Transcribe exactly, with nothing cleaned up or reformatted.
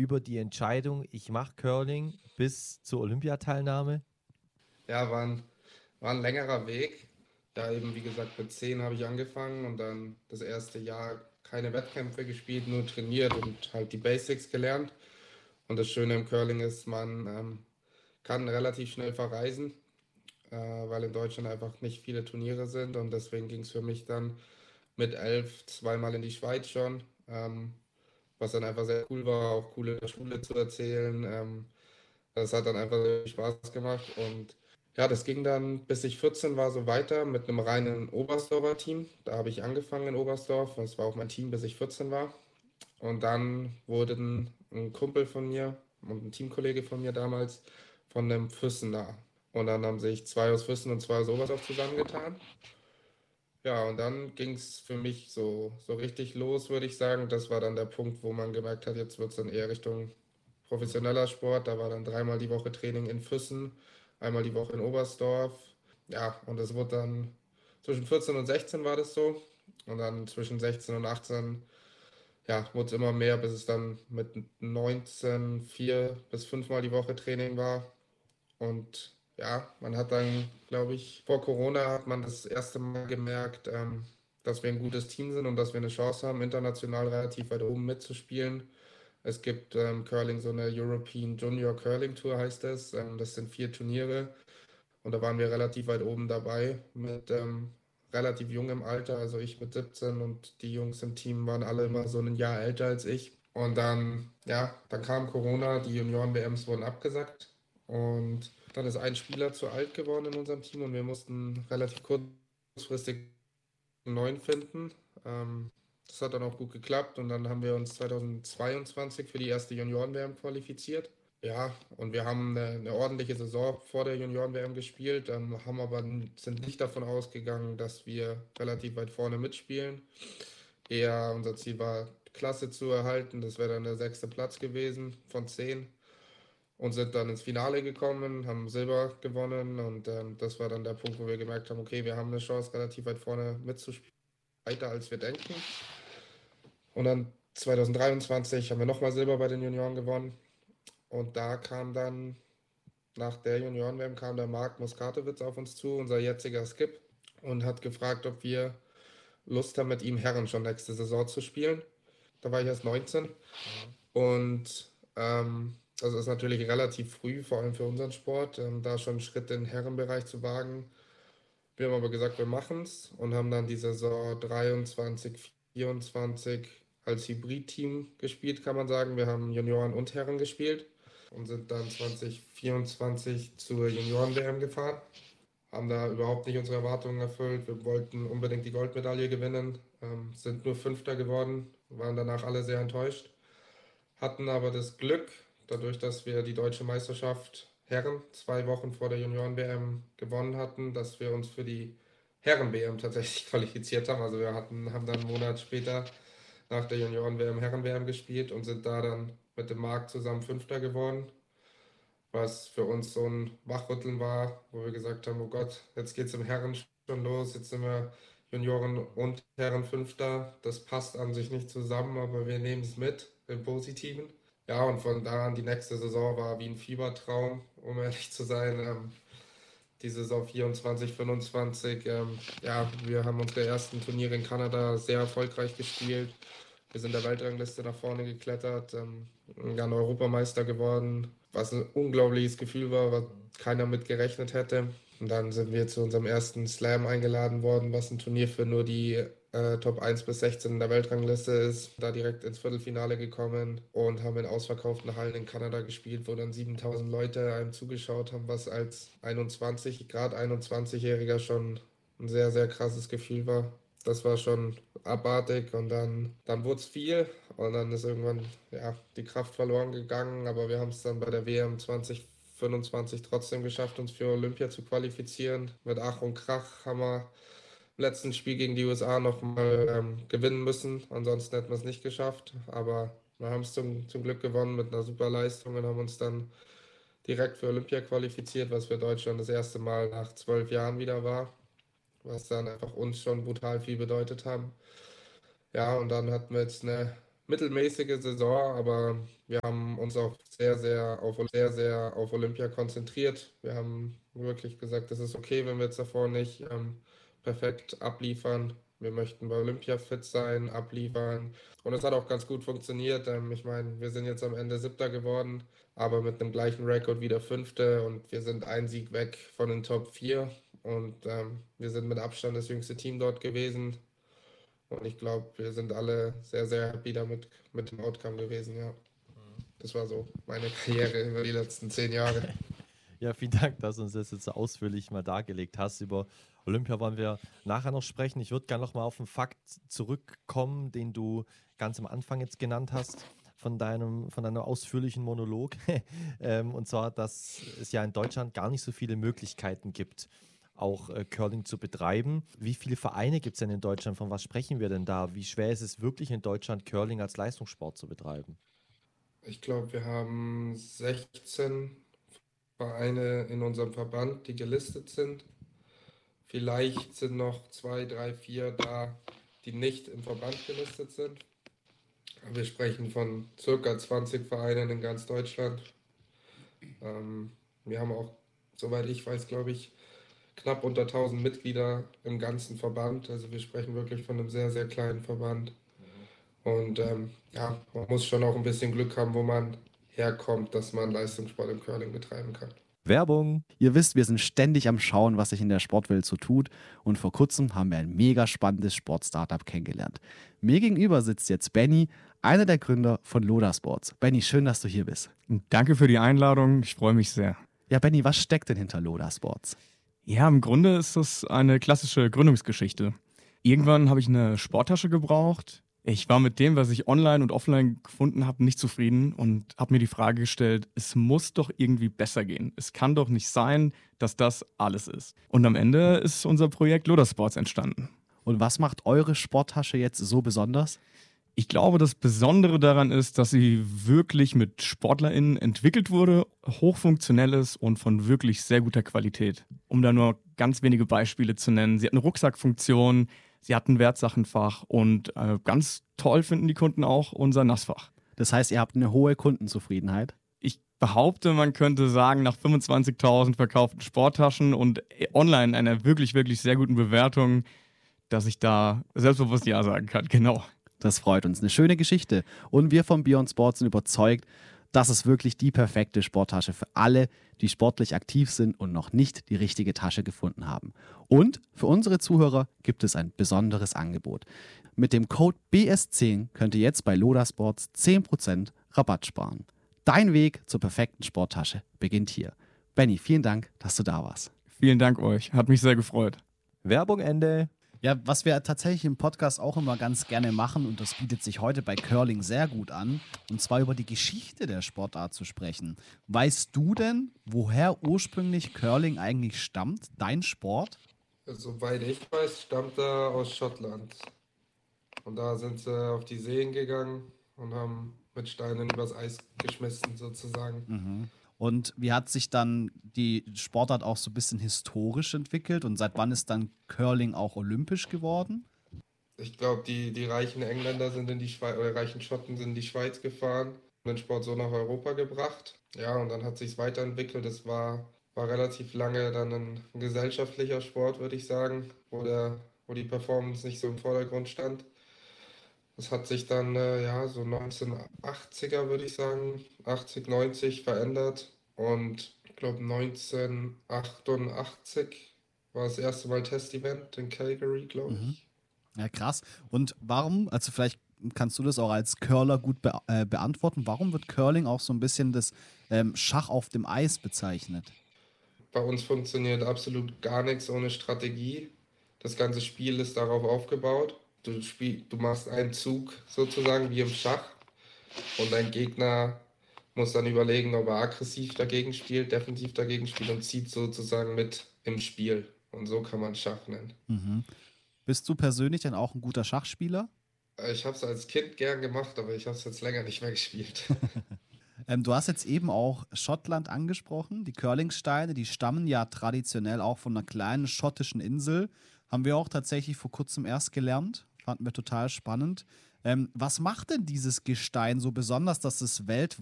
über die Entscheidung, ich mache Curling bis zur Olympiateilnahme? Ja, war ein, war ein längerer Weg. Ja, eben wie gesagt, mit zehn habe ich angefangen und dann das erste Jahr keine Wettkämpfe gespielt, nur trainiert und halt die Basics gelernt. Und das Schöne im Curling ist, man ähm, kann relativ schnell verreisen, äh, weil in Deutschland einfach nicht viele Turniere sind. Und deswegen ging es für mich dann mit elf zweimal in die Schweiz schon, ähm, was dann einfach sehr cool war, auch cool in der Schule zu erzählen. Ähm, das hat dann einfach sehr viel Spaß gemacht. Und ja, das ging dann, bis ich vierzehn war, so weiter mit einem reinen Oberstdorfer Team. Da habe ich angefangen in Oberstdorf. Das war auch mein Team, bis ich vierzehn war. Und dann wurden ein Kumpel von mir und ein Teamkollege von mir damals von einem Füssener. Und dann haben sich zwei aus Füssen und zwei aus Oberstdorf zusammengetan. Ja, und dann ging es für mich so, so richtig los, würde ich sagen. Das war dann der Punkt, wo man gemerkt hat, jetzt wird es dann eher Richtung professioneller Sport. Da war dann dreimal die Woche Training in Füssen, einmal die Woche in Oberstdorf. Ja, und das wurde dann zwischen vierzehn und sechzehn war das so. Und dann zwischen sechzehn und achtzehn, ja, wurde es immer mehr, bis es dann mit neunzehn vier bis fünfmal die Woche Training war. Und ja, man hat dann, glaube ich, vor Corona hat man das erste Mal gemerkt, ähm, dass wir ein gutes Team sind und dass wir eine Chance haben, international relativ weit oben mitzuspielen. Es gibt ähm, Curling, so eine European Junior Curling Tour heißt es. Ähm, das sind vier Turniere und da waren wir relativ weit oben dabei mit ähm, relativ jungem Alter. Also ich mit siebzehn und die Jungs im Team waren alle immer so ein Jahr älter als ich. Und dann, ja, dann kam Corona, die Junioren-W Ms wurden abgesagt und dann ist ein Spieler zu alt geworden in unserem Team und wir mussten relativ kurzfristig einen neuen finden. Ähm, das hat dann auch gut geklappt und dann haben wir uns zweitausendzweiundzwanzig für die erste Junioren-W M qualifiziert. Ja, und wir haben eine, eine ordentliche Saison vor der Junioren-W M gespielt, ähm, haben aber n- sind nicht davon ausgegangen, dass wir relativ weit vorne mitspielen. Eher unser Ziel war, Klasse zu erhalten. Das wäre dann der sechste Platz gewesen von zehn und sind dann ins Finale gekommen, haben Silber gewonnen und ähm, das war dann der Punkt, wo wir gemerkt haben, okay, wir haben eine Chance, relativ weit vorne mitzuspielen, weiter als wir denken. Und dann zweitausenddreiundzwanzig haben wir nochmal Silber bei den Junioren gewonnen und da kam dann, nach der Junioren-W M kam der Marc Muskatewitz auf uns zu, unser jetziger Skip, und hat gefragt, ob wir Lust haben, mit ihm Herren schon nächste Saison zu spielen. Da war ich erst neunzehn Mhm. und ähm, das ist natürlich relativ früh, vor allem für unseren Sport, ähm, da schon einen Schritt in den Herrenbereich zu wagen. Wir haben aber gesagt, wir machen es und haben dann die Saison dreiundzwanzig, vierundzwanzig als Hybrid-Team gespielt, kann man sagen. Wir haben Junioren und Herren gespielt und sind dann zwanzig vierundzwanzig zur Junioren-W M gefahren. Haben da überhaupt nicht unsere Erwartungen erfüllt. Wir wollten unbedingt die Goldmedaille gewinnen, ähm, sind nur Fünfter geworden, waren danach alle sehr enttäuscht, hatten aber das Glück, dadurch, dass wir die deutsche Meisterschaft Herren zwei Wochen vor der Junioren-W M gewonnen hatten, dass wir uns für die Herren-W M tatsächlich qualifiziert haben. Also wir hatten, haben dann einen Monat später nach der Junioren-W M Herren-W M gespielt und sind da dann mit dem Marc zusammen Fünfter geworden, was für uns so ein Wachrütteln war, wo wir gesagt haben, oh Gott, jetzt geht es im Herren schon los, jetzt sind wir Junioren und Herren Fünfter. Das passt an sich nicht zusammen, aber wir nehmen es mit im Positiven. Ja, und von da an die nächste Saison war wie ein Fiebertraum, um ehrlich zu sein. Ähm, die Saison vierundzwanzig, fünfundzwanzig, ähm, ja, wir haben unsere ersten Turniere in Kanada sehr erfolgreich gespielt. Wir sind der Weltrangliste nach vorne geklettert, ähm, dann Europameister geworden, was ein unglaubliches Gefühl war, was keiner mit gerechnet hätte. Und dann sind wir zu unserem ersten Slam eingeladen worden, was ein Turnier für nur die äh, Top eins bis sechzehn in der Weltrangliste ist. Da direkt ins Viertelfinale gekommen und haben in ausverkauften Hallen in Kanada gespielt, wo dann siebentausend Leute einem zugeschaut haben, was als einundzwanzig, gerade einundzwanzig-Jähriger schon ein sehr, sehr krasses Gefühl war. Das war schon abartig und dann, dann wurde es viel und dann ist irgendwann ja, die Kraft verloren gegangen, aber wir haben es dann bei der W M zwanzig fünfundzwanzig trotzdem geschafft, uns für Olympia zu qualifizieren. Mit Ach und Krach haben wir im letzten Spiel gegen die U S A nochmal ähm, gewinnen müssen, ansonsten hätten wir es nicht geschafft, aber wir haben es zum, zum Glück gewonnen mit einer super Leistung und haben uns dann direkt für Olympia qualifiziert, was für Deutschland das erste Mal nach zwölf Jahren wieder war, was dann einfach uns schon brutal viel bedeutet haben. Ja, und dann hatten wir jetzt eine mittelmäßige Saison, aber wir haben uns auch sehr, sehr auf, sehr, sehr auf Olympia konzentriert. Wir haben wirklich gesagt, es ist okay, wenn wir jetzt davor nicht ähm, perfekt abliefern. Wir möchten bei Olympia fit sein, abliefern. Und es hat auch ganz gut funktioniert. Ähm, ich meine, wir sind jetzt am Ende Siebter geworden, aber mit dem gleichen Rekord wie der Fünfte und wir sind ein Sieg weg von den Top vier. Und ähm, wir sind mit Abstand das jüngste Team dort gewesen. Und ich glaube, wir sind alle sehr, sehr happy damit mit dem Outcome gewesen, ja. Das war so meine Karriere über die letzten zehn Jahre. Ja, vielen Dank, dass du uns das jetzt so ausführlich mal dargelegt hast. Über Olympia wollen wir nachher noch sprechen. Ich würde gerne noch mal auf einen Fakt zurückkommen, den du ganz am Anfang jetzt genannt hast von deinem, von deinem ausführlichen Monolog. ähm, und zwar, dass es ja in Deutschland gar nicht so viele Möglichkeiten gibt, auch äh, Curling zu betreiben. Wie viele Vereine gibt es denn in Deutschland? Von was sprechen wir denn da? Wie schwer ist es wirklich in Deutschland, Curling als Leistungssport zu betreiben? Ich glaube, wir haben sechzehn Vereine in unserem Verband, die gelistet sind. Vielleicht sind noch zwei, drei, vier da, die nicht im Verband gelistet sind. Wir sprechen von circa zwanzig Vereinen in ganz Deutschland. Ähm, wir haben auch, soweit ich weiß, glaube ich, knapp unter tausend Mitglieder im ganzen Verband. Also wir sprechen wirklich von einem sehr, sehr kleinen Verband. Und ähm, ja, man muss schon auch ein bisschen Glück haben, wo man herkommt, dass man Leistungssport im Curling betreiben kann. Werbung. Ihr wisst, wir sind ständig am Schauen, was sich in der Sportwelt so tut. Und vor kurzem haben wir ein mega spannendes Sport-Startup kennengelernt. Mir gegenüber sitzt jetzt Benny, einer der Gründer von Loda Sports. Benny, schön, dass du hier bist. Danke für die Einladung, ich freue mich sehr. Ja, Benny, was steckt denn hinter Loda Sports? Ja, im Grunde ist das eine klassische Gründungsgeschichte. Irgendwann habe ich eine Sporttasche gebraucht. Ich war mit dem, was ich online und offline gefunden habe, nicht zufrieden und habe mir die Frage gestellt, es muss doch irgendwie besser gehen. Es kann doch nicht sein, dass das alles ist. Und am Ende ist unser Projekt Loda Sports entstanden. Und was macht eure Sporttasche jetzt so besonders? Ich glaube, das Besondere daran ist, dass sie wirklich mit SportlerInnen entwickelt wurde, hochfunktionell ist und von wirklich sehr guter Qualität. Um da nur ganz wenige Beispiele zu nennen. Sie hat eine Rucksackfunktion, sie hat ein Wertsachenfach und äh, ganz toll finden die Kunden auch unser Nassfach. Das heißt, ihr habt eine hohe Kundenzufriedenheit? Ich behaupte, man könnte sagen, nach fünfundzwanzigtausend verkauften Sporttaschen und online einer wirklich, wirklich sehr guten Bewertung, dass ich da selbstbewusst Ja sagen kann, genau. Das freut uns. Eine schöne Geschichte. Und wir von Beyond Sports sind überzeugt, dass es wirklich die perfekte Sporttasche für alle, die sportlich aktiv sind und noch nicht die richtige Tasche gefunden haben. Und für unsere Zuhörer gibt es ein besonderes Angebot. Mit dem Code B S zehn könnt ihr jetzt bei Loda Sports zehn Prozent Rabatt sparen. Dein Weg zur perfekten Sporttasche beginnt hier. Benny, vielen Dank, dass du da warst. Vielen Dank euch, hat mich sehr gefreut. Werbung Ende. Ja, was wir tatsächlich im Podcast auch immer ganz gerne machen, und das bietet sich heute bei Curling sehr gut an, und zwar über die Geschichte der Sportart zu sprechen. Weißt du denn, woher ursprünglich Curling eigentlich stammt, dein Sport? Soweit ich weiß, stammt er aus Schottland. Und da sind sie auf die Seen gegangen und haben mit Steinen übers Eis geschmissen sozusagen. Mhm. Und wie hat sich dann die Sportart auch so ein bisschen historisch entwickelt und seit wann ist dann Curling auch olympisch geworden? Ich glaube, die, die reichen Engländer sind in die Schweiz, oder reichen Schotten sind in die Schweiz gefahren und den Sport so nach Europa gebracht. Ja, und dann hat sich weiterentwickelt. Es war, war relativ lange dann ein, ein gesellschaftlicher Sport, würde ich sagen, wo, der, wo die Performance nicht so im Vordergrund stand. Das hat sich dann, äh, ja, so neunzehnhundertachtziger, würde ich sagen, achtzig, neunzig verändert. Und ich glaube neunzehnhundertachtundachtzig war das erste Mal Testevent in Calgary, glaube ich. Mhm. Ja, krass. Und warum, also vielleicht kannst du das auch als Curler gut be äh, beantworten, warum wird Curling auch so ein bisschen das ähm, Schach auf dem Eis bezeichnet? Bei uns funktioniert absolut gar nichts ohne Strategie. Das ganze Spiel ist darauf aufgebaut. Du, spiel, du machst einen Zug sozusagen wie im Schach und dein Gegner muss dann überlegen, ob er aggressiv dagegen spielt, defensiv dagegen spielt und zieht sozusagen mit im Spiel. Und so kann man Schach nennen. Mhm. Bist du persönlich denn auch ein guter Schachspieler? Ich habe es als Kind gern gemacht, aber ich habe es jetzt länger nicht mehr gespielt. ähm, du hast jetzt eben auch Schottland angesprochen. Die Curlingsteine, die stammen ja traditionell auch von einer kleinen schottischen Insel. Haben wir auch tatsächlich vor kurzem erst gelernt. Fanden wir total spannend. Ähm, was macht denn dieses Gestein so besonders, dass es weltweit